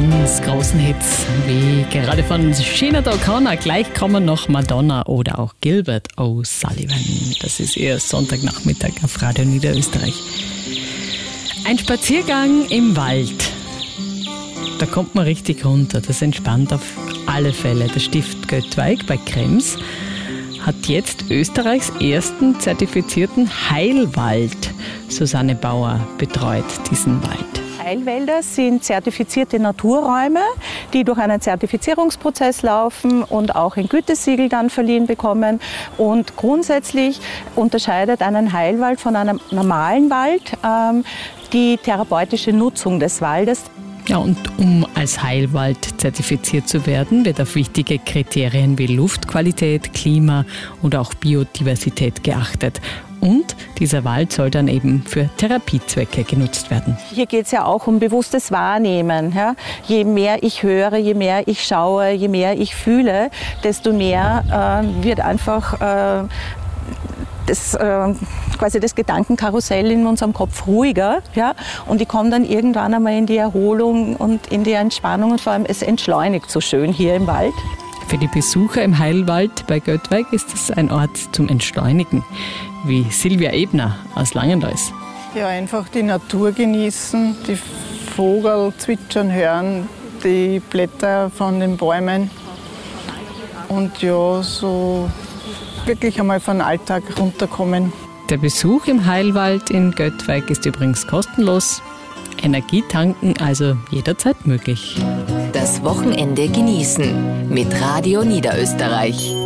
ganz großen Hits, wie gerade von Sinead O'Connor. Gleich kommen noch Madonna oder auch Gilbert O'Sullivan. Das ist ihr Sonntagnachmittag auf Radio Niederösterreich. Ein Spaziergang im Wald. Da kommt man richtig runter. Das entspannt auf alle Fälle. Der Stift Göttweig bei Krems hat jetzt Österreichs ersten zertifizierten Heilwald. Susanne Bauer betreut diesen Wald. Heilwälder sind zertifizierte Naturräume, die durch einen Zertifizierungsprozess laufen und auch ein Gütesiegel dann verliehen bekommen. Und grundsätzlich unterscheidet einen Heilwald von einem normalen Wald die therapeutische Nutzung des Waldes. Ja, und um als Heilwald zertifiziert zu werden, wird auf wichtige Kriterien wie Luftqualität, Klima oder auch Biodiversität geachtet. Und dieser Wald soll dann eben für Therapiezwecke genutzt werden. Hier geht es ja auch um bewusstes Wahrnehmen. Ja? Je mehr ich höre, je mehr ich schaue, je mehr ich fühle, desto mehr wird einfach quasi das Gedankenkarussell in unserem Kopf ruhiger, ja? Und ich komme dann irgendwann einmal in die Erholung und in die Entspannung und vor allem es entschleunigt so schön hier im Wald. Für die Besucher im Heilwald bei Göttweig ist es ein Ort zum Entschleunigen, wie Silvia Ebner aus Langenlois. Ja, einfach die Natur genießen, die Vogel zwitschern hören, die Blätter von den Bäumen und ja, so wirklich einmal von den Alltag runterkommen. Der Besuch im Heilwald in Göttweig ist übrigens kostenlos. Energietanken also jederzeit möglich. Das Wochenende genießen mit Radio Niederösterreich.